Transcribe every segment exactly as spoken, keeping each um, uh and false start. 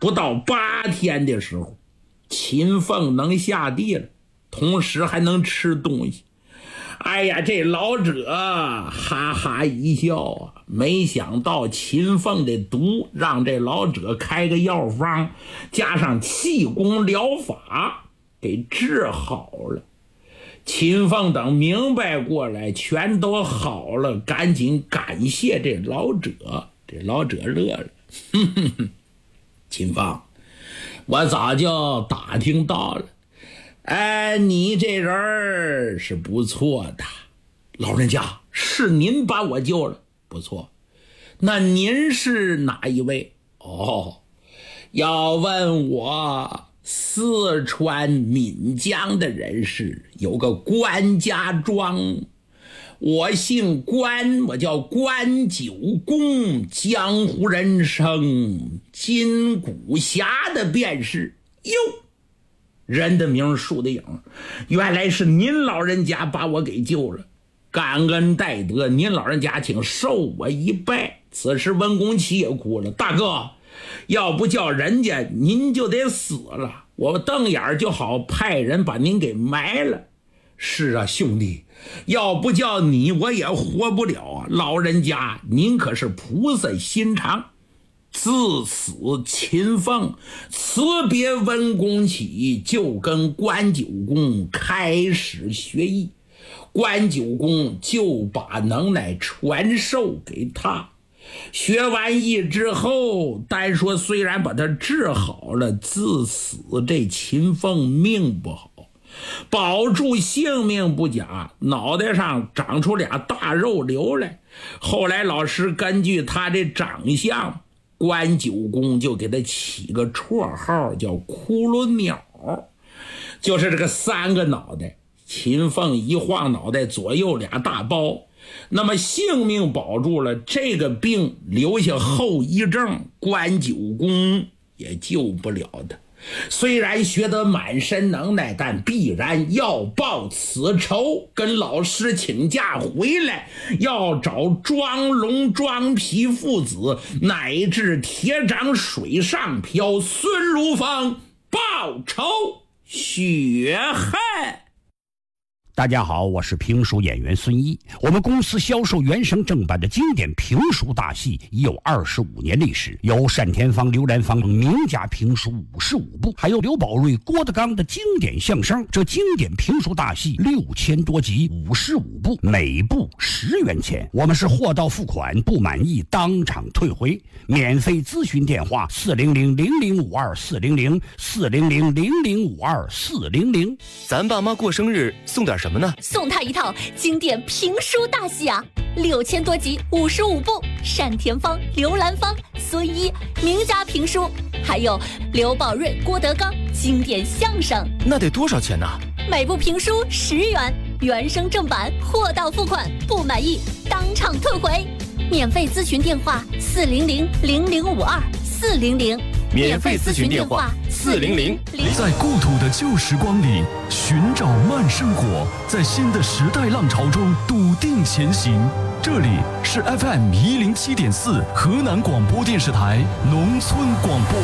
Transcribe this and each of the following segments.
不到八天的时候，秦凤能下地了，同时还能吃东西。哎呀，这老者哈哈一笑啊，没想到秦凤的毒让这老者开个药方，加上气功疗法给治好了。秦凤等明白过来，全都好了，赶紧感谢这老者。这老者乐了，哼哼哼，秦凤，我早就打听到了，哎，你这人是不错的。老人家，是您把我救了，不错。那您是哪一位？哦，要问我四川岷江的人士，有个关家庄，我姓关，我叫关九公，江湖人称金骨侠的便是。哟，人的名树的影，原来是您老人家把我给救了，感恩戴德，您老人家请受我一拜。此时文公启也哭了，大哥，要不叫人家您就得死了，我瞪眼就好派人把您给埋了。是啊，兄弟，要不叫你我也活不了啊！老人家您可是菩萨心肠。自此秦凤辞别文公启，就跟关九公开始学艺。关九公就把能耐传授给他，学完艺之后，单说虽然把他治好了，自此这秦凤命不好，保住性命不假，脑袋上长出俩大肉瘤来。后来老师根据他的长相，关九公就给他起个绰号叫骷髅鸟，就是这个三个脑袋，秦凤一晃脑袋，左右俩大包。那么性命保住了，这个病留下后遗症，关九公也救不了他。虽然学得满身能耐，但必然要报此仇，跟老师请假回来，要找庄龙、庄皮父子，乃至铁掌水上漂孙如风报仇雪恨。 大家好，我是评书演员孙一。我们公司销售原声正版的经典评书大戏已有二十五年历史，有单田芳、刘兰芳名家评书五十五部，还有刘宝瑞、郭德纲的经典相声。这经典评书大戏六千多集，五十五部，每部十元钱。我们是货到付款，不满意当场退回。免费咨询电话：四零零零零五二四零零四零零零零五二四零零。 咱爸妈过生日送点什么呢？ 送他一套经典评书大戏啊，六千多集，五十五部，单田芳、刘兰芳、孙一名家评书，还有刘宝瑞、郭德纲经典相声。 那得多少钱呢？ 每部评书十元，原声正版，货到付款，不满意当场退回。免费咨询电话：四零零零零五二四零零。 免费咨询电话：四零零。 在故土的旧时光里寻找慢生活，在新的时代浪潮中笃定前行。这里是 F M 一零七点四河南广播电视台农村广播。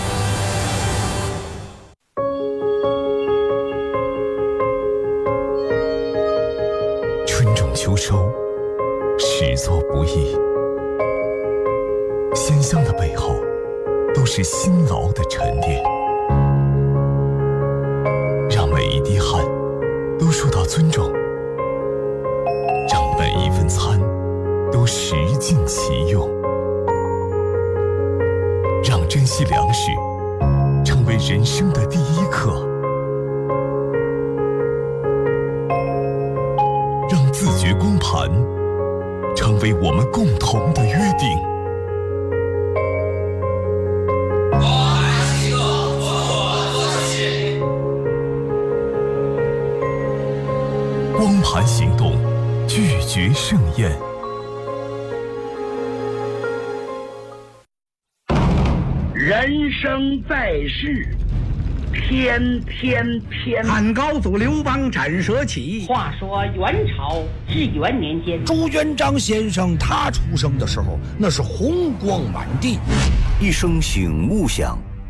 春种秋收，始作不易，鲜香的背后都是辛劳的沉淀，让每一滴汗都受到尊重，让每一份餐都食尽其用，让珍惜粮食成为人生的第一课，让自觉光盘成为我们共同的约定。光盘行动，拒绝盛宴。 人生在世，天天天。 汉高祖刘邦斩蛇起。 话说元朝至元年间， 朱元璋先生他出生的时候，那是红光满地。 一声醒木响，